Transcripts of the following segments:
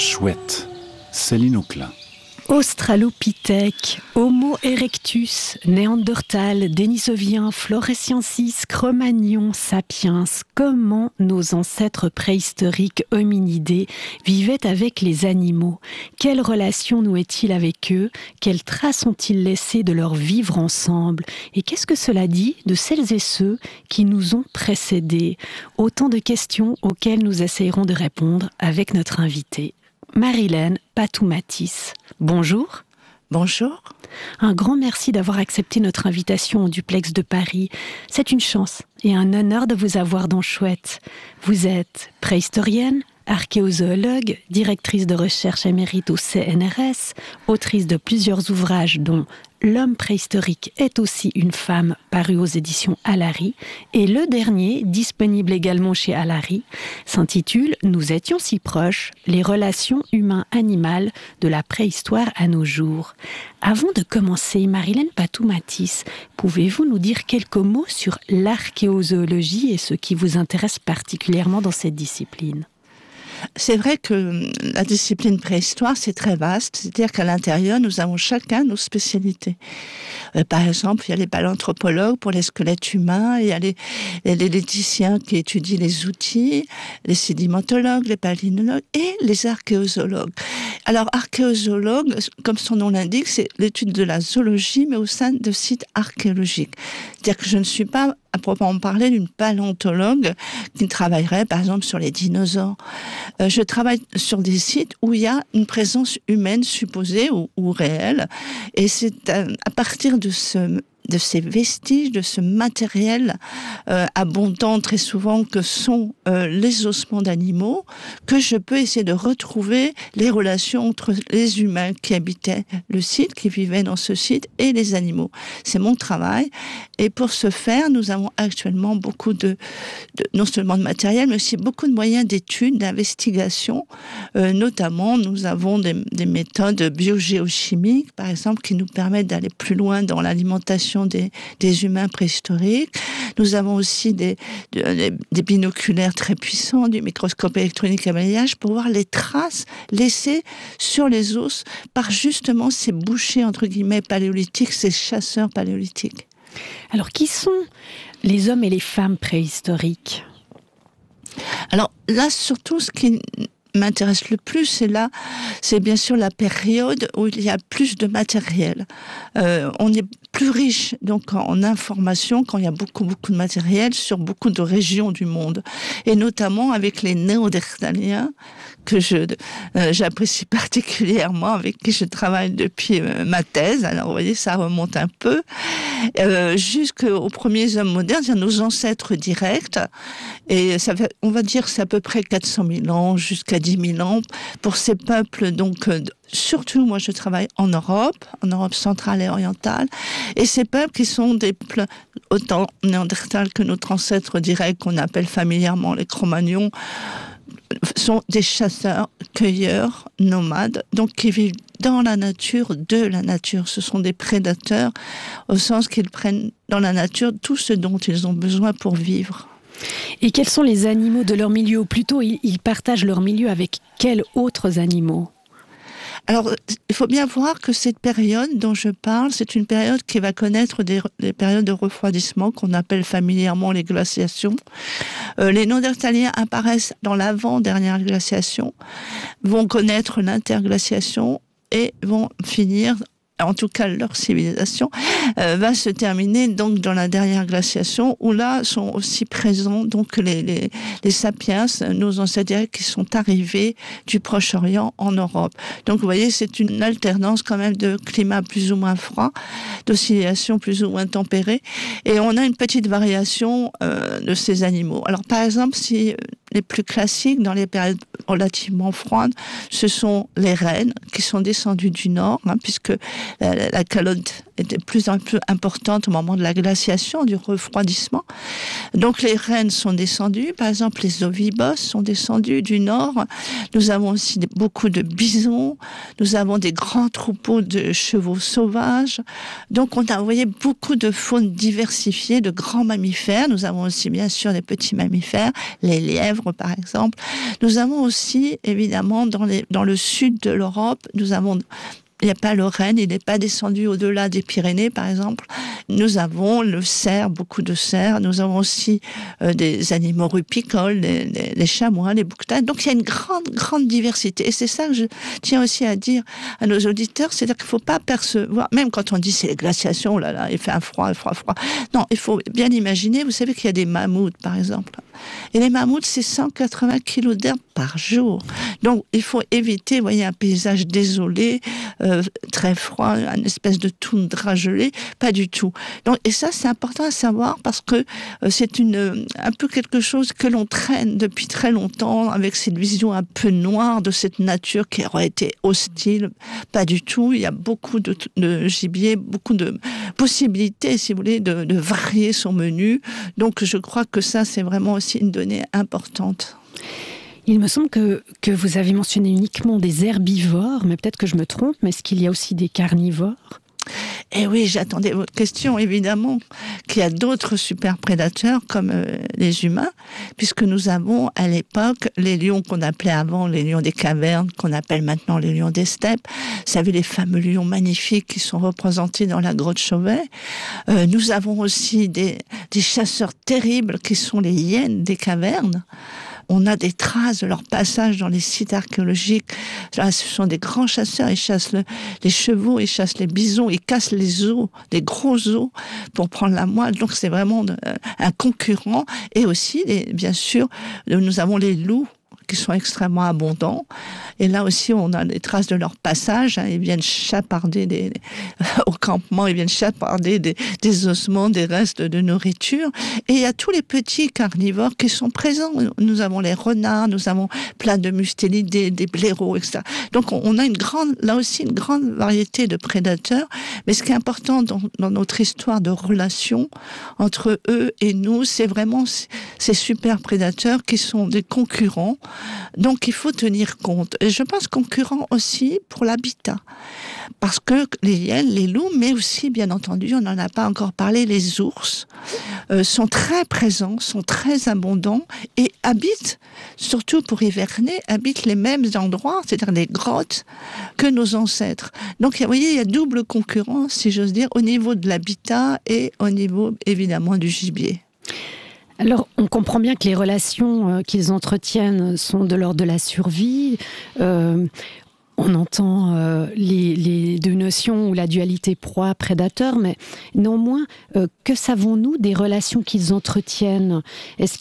Chouette, Céline Auclin. Australopithèque, Homo erectus, Néandertal, Denisovien, Floresiensis, Cro-Magnon, Sapiens, comment nos ancêtres préhistoriques hominidés vivaient avec les animaux? Quelle relation nouaient-ils avec eux? Quelles traces ont-ils laissées de leur vivre ensemble? Et qu'est-ce que cela dit de celles et ceux qui nous ont précédés? Autant de questions auxquelles nous essayerons de répondre avec notre invitée, Marilène Patou-Mathis. Bonjour. Bonjour. Un grand merci d'avoir accepté notre invitation au Duplex de Paris. C'est une chance et un honneur de vous avoir dans Chouette. Vous êtes préhistorienne, archéozoologue, directrice de recherche émérite au CNRS, autrice de plusieurs ouvrages dont L'homme préhistorique est aussi une femme, paru aux éditions Alary, et le dernier, disponible également chez Alary, s'intitule « Nous étions si proches, les relations humain-animal de la préhistoire à nos jours ». Avant de commencer, Marilène Patou-Mathis, pouvez-vous nous dire quelques mots sur l'archéozoologie et ce qui vous intéresse particulièrement dans cette discipline ? C'est vrai que la discipline préhistoire, c'est très vaste. C'est-à-dire qu'à l'intérieur, nous avons chacun nos spécialités. Par exemple, il y a les paléanthropologues pour les squelettes humains, il y a les léthiciens qui étudient les outils, les sédimentologues, les palynologues et les archéozoologues. Alors, archéozoologue, comme son nom l'indique, c'est l'étude de la zoologie, mais au sein de sites archéologiques. C'est-à-dire que je ne suis pas à proprement parler d'une paléontologue qui travaillerait par exemple sur les dinosaures. Je travaille sur des sites où il y a une présence humaine supposée ou réelle, et c'est à partir de ces vestiges, de ce matériel abondant très souvent que sont les ossements d'animaux, que je peux essayer de retrouver les relations entre les humains qui habitaient le site, qui vivaient dans ce site, et les animaux. C'est mon travail. Et pour ce faire, nous avons actuellement beaucoup non seulement de matériel, mais aussi beaucoup de moyens d'études, d'investigation. Notamment, nous avons des méthodes biogéochimiques, par exemple, qui nous permettent d'aller plus loin dans l'alimentation des humains préhistoriques. Nous avons aussi des binoculaires très puissants, du microscope électronique à balayage, pour voir les traces laissées sur les os par justement ces bouchers, entre guillemets, paléolithiques, ces chasseurs paléolithiques. Alors, qui sont les hommes et les femmes préhistoriques ? Alors là, surtout, ce qui m'intéresse le plus, c'est bien sûr la période où il y a plus de matériel. On est plus riche donc en informations quand il y a beaucoup de matériel sur beaucoup de régions du monde, et notamment avec les néandertaliens que j'apprécie particulièrement, avec qui je travaille depuis ma thèse. Alors vous voyez, ça remonte un peu jusqu'aux premiers hommes modernes, c'est nos ancêtres directs, et ça fait, on va dire, c'est à peu près 400 000 ans jusqu'à 10 000 ans pour ces peuples. Donc surtout, moi, je travaille en Europe centrale et orientale, et ces peuples qui sont des peuples autant néandertals que notre ancêtre direct, qu'on appelle familièrement les Cro-Magnons, sont des chasseurs, cueilleurs, nomades, donc qui vivent dans la nature, de la nature. Ce sont des prédateurs, au sens qu'ils prennent dans la nature tout ce dont ils ont besoin pour vivre. Et quels sont les animaux de leur milieu? Ou plutôt, ils partagent leur milieu avec quels autres animaux? Alors, il faut bien voir que cette période dont je parle, c'est une période qui va connaître des périodes de refroidissement qu'on appelle familièrement les glaciations. Les Néandertaliens apparaissent dans l'avant-dernière glaciation, vont connaître l'interglaciation et vont finir, en tout cas leur civilisation, va se terminer donc dans la dernière glaciation, où là sont aussi présents donc les sapiens, nos ancêtres qui sont arrivés du Proche-Orient en Europe. Donc vous voyez, c'est une alternance quand même de climat plus ou moins froid, d'oscillations plus ou moins tempérées, et on a une petite variation de ces animaux. Alors par exemple, si les plus classiques dans les périodes relativement froides, ce sont les rennes qui sont descendues du nord, puisque la calotte était de plus en plus importante au moment de la glaciation, du refroidissement. Donc les rennes sont descendues, par exemple les ovibos sont descendus du nord. Nous avons aussi beaucoup de bisons, nous avons des grands troupeaux de chevaux sauvages. Donc on a envoyé beaucoup de faune diversifiée, de grands mammifères. Nous avons aussi bien sûr des petits mammifères, les lièvres, cuivre, par exemple. Nous avons aussi, évidemment, dans le sud de l'Europe, il n'y a pas le renne, il n'est pas descendu au-delà des Pyrénées, par exemple. Nous avons le cerf, beaucoup de cerfs. Nous avons aussi des animaux rupicoles, les chamois, les bouquetins. Donc il y a une grande, grande diversité. Et c'est ça que je tiens aussi à dire à nos auditeurs, c'est-à-dire qu'il ne faut pas percevoir, même quand on dit c'est les glaciations, là, il fait un froid. Non, il faut bien imaginer, vous savez qu'il y a des mammouths, par exemple. Et les mammouths, c'est 180 kilos d'herbe par jour. Donc il faut éviter, vous voyez, un paysage désolé, très froid, une espèce de toundra gelée, pas du tout. Donc, et ça, c'est important à savoir parce que c'est un peu quelque chose que l'on traîne depuis très longtemps avec cette vision un peu noire de cette nature qui aurait été hostile. Pas du tout. Il y a beaucoup de gibier, beaucoup de possibilités, si vous voulez, de varier son menu. Donc, je crois que ça, c'est vraiment aussi une donnée importante. Il me semble que vous avez mentionné uniquement des herbivores, mais peut-être que je me trompe, mais est-ce qu'il y a aussi des carnivores ? Eh oui, j'attendais votre question, évidemment, qu'il y a d'autres super prédateurs comme les humains, puisque nous avons à l'époque les lions qu'on appelait avant les lions des cavernes, qu'on appelle maintenant les lions des steppes. Vous savez, les fameux lions magnifiques qui sont représentés dans la grotte Chauvet. Nous avons aussi des chasseurs terribles qui sont les hyènes des cavernes. On a des traces de leur passage dans les sites archéologiques. Là, ce sont des grands chasseurs. Ils chassent les chevaux, ils chassent les bisons, ils cassent les os, des gros os pour prendre la moelle. Donc, c'est vraiment un concurrent. Et aussi, bien sûr, nous avons les loups qui sont extrêmement abondants. Et là aussi, on a des traces de leur passage. Ils viennent chaparder au campement, ils viennent chaparder des ossements, des restes de nourriture. Et il y a tous les petits carnivores qui sont présents. Nous avons les renards, nous avons plein de mustélidés, des blaireaux, etc. Donc, on a là aussi une grande variété de prédateurs. Mais ce qui est important dans notre histoire de relation entre eux et nous, c'est vraiment ces super prédateurs qui sont des concurrents. Donc, il faut tenir compte. Et je pense concurrents aussi pour l'habitat. Parce que les hyènes, les loups, mais aussi, bien entendu, on n'en a pas encore parlé, les ours, sont très présents, sont très abondants et habitent, surtout pour hiverner, habitent les mêmes endroits, c'est-à-dire les grottes, que nos ancêtres. Donc, vous voyez, il y a double concurrence, si j'ose dire, au niveau de l'habitat et au niveau, évidemment, du gibier. Alors, on comprend bien que les relations qu'ils entretiennent sont de l'ordre de la survie. On entend les deux notions ou la dualité proie-prédateur, mais néanmoins, que savons-nous des relations qu'ils entretiennent ? Est-ce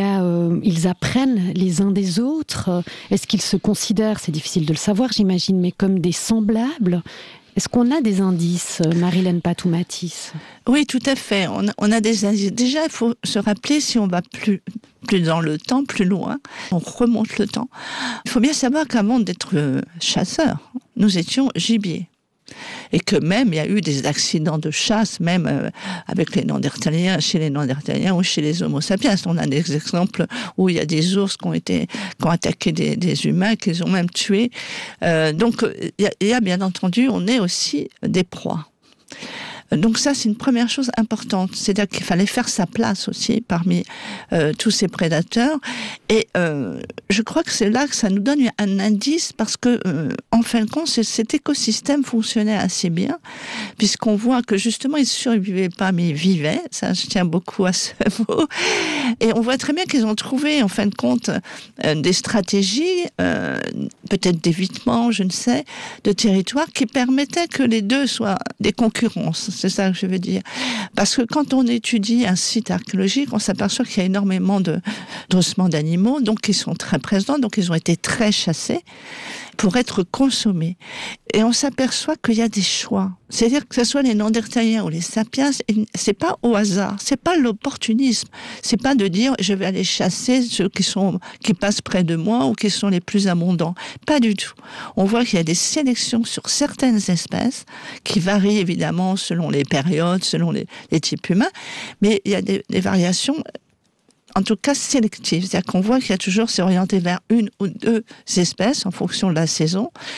ils apprennent les uns des autres ? Est-ce qu'ils se considèrent, c'est difficile de le savoir, j'imagine, mais comme des semblables ? Est-ce qu'on a des indices, Marilène Patou-Matisse ? Oui, tout à fait. On a des indices. Déjà, il faut se rappeler, si on va plus dans le temps, plus loin, on remonte le temps. Il faut bien savoir qu'avant d'être chasseurs, nous étions gibier. Et que même, il y a eu des accidents de chasse, même avec les Néandertaliens, chez les Néandertaliens ou chez les Homo sapiens. On a des exemples où il y a des ours qui ont attaqué des humains, qu'ils ont même tués. Donc, il y a bien entendu, on est aussi des proies. Donc ça, c'est une première chose importante. C'est-à-dire qu'il fallait faire sa place aussi parmi tous ces prédateurs. Et je crois que c'est là que ça nous donne un indice parce que, en fin de compte, cet écosystème fonctionnait assez bien puisqu'on voit que justement, ils ne survivaient pas, mais ils vivaient. Ça, je tiens beaucoup à ce mot. Et on voit très bien qu'ils ont trouvé, en fin de compte, des stratégies, peut-être d'évitement, je ne sais, de territoire qui permettaient que les deux soient des concurrences. C'est ça que je veux dire. Parce que quand on étudie un site archéologique, on s'aperçoit qu'il y a énormément d'ossements d'animaux, donc ils sont très présents, donc ils ont été très chassés pour être consommés. Et on s'aperçoit qu'il y a des choix. C'est-à-dire que ce soit les Néandertaliens ou les Sapiens, c'est pas au hasard, c'est pas l'opportunisme. C'est pas de dire je vais aller chasser ceux qui passent près de moi ou qui sont les plus abondants. Pas du tout. On voit qu'il y a des sélections sur certaines espèces qui varient évidemment selon les périodes, selon les types humains, mais il y a des variations en tout cas sélectives. C'est-à-dire qu'on voit qu'il y a toujours, c'est orienté vers une ou deux espèces en fonction de la saison.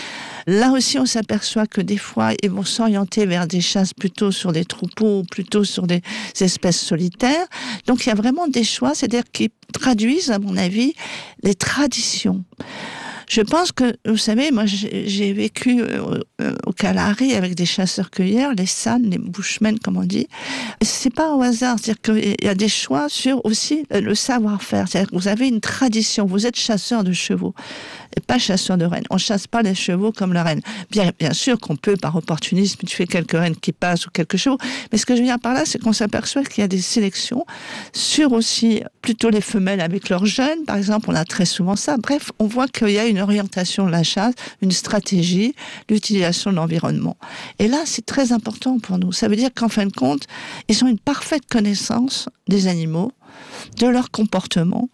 Là aussi, on s'aperçoit que des fois, ils vont s'orienter vers des chasses plutôt sur des troupeaux, plutôt sur des espèces solitaires. Donc, il y a vraiment des choix, c'est-à-dire qui traduisent, à mon avis, les traditions. Je pense que, vous savez, moi j'ai vécu au Kalahari avec des chasseurs-cueilleurs, les San, les Bushmen comme on dit. C'est pas au hasard, c'est-à-dire qu'il y a des choix sur aussi le savoir-faire. C'est-à-dire que vous avez une tradition, vous êtes chasseur de chevaux et pas chasseur de rennes. On chasse pas les chevaux comme la reine. Bien sûr qu'on peut, par opportunisme, tuer quelques rennes qui passent ou quelques chevaux. Mais ce que je veux dire par là, c'est qu'on s'aperçoit qu'il y a des sélections sur aussi plutôt les femelles avec leurs jeunes. Par exemple, on a très souvent ça. Bref, on voit qu'il y a une orientation de la chasse, une stratégie, l'utilisation de l'environnement. Et là, c'est très important pour nous. Ça veut dire qu'en fin de compte, ils ont une parfaite connaissance des animaux, de leur comportement,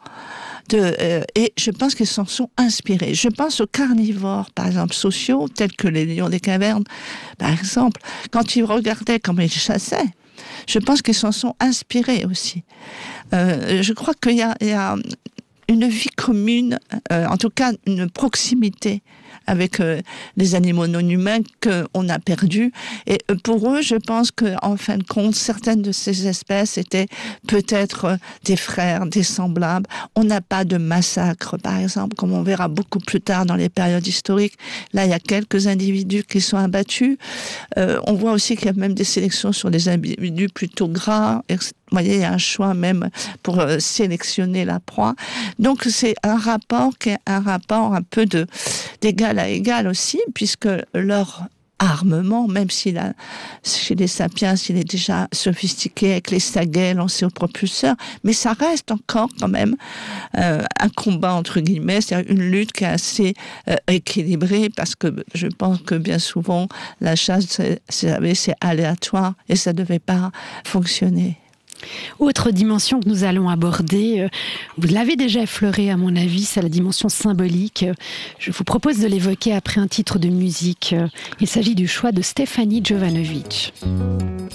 et je pense qu'ils s'en sont inspirés. Je pense aux carnivores, par exemple, sociaux, tels que les lions des cavernes, par exemple. Quand ils regardaient comment ils chassaient, je pense qu'ils s'en sont inspirés aussi. Je crois qu'il y a une vie commune, en tout cas une proximité avec les animaux non humains qu'on a perdus. Et pour eux, je pense qu'en fin de compte, certaines de ces espèces étaient peut-être des frères, des semblables. On n'a pas de massacre, par exemple, comme on verra beaucoup plus tard dans les périodes historiques. Là, il y a quelques individus qui sont abattus. On voit aussi qu'il y a même des sélections sur des individus plutôt gras. Vous voyez, il y a un choix même pour sélectionner la proie. Donc, c'est un rapport qui est un rapport un peu d'égal à égal aussi, puisque leur armement, même si chez les sapiens, il est déjà sophistiqué avec les saguets lancés au propulseur, mais ça reste encore quand même un combat entre guillemets, c'est-à-dire une lutte qui est assez équilibrée, parce que je pense que bien souvent, la chasse, c'est aléatoire et ça ne devait pas fonctionner. Autre dimension que nous allons aborder, vous l'avez déjà effleuré à mon avis, c'est la dimension symbolique. Je vous propose de l'évoquer après un titre de musique. Il s'agit du choix de Stefani Jovanovic.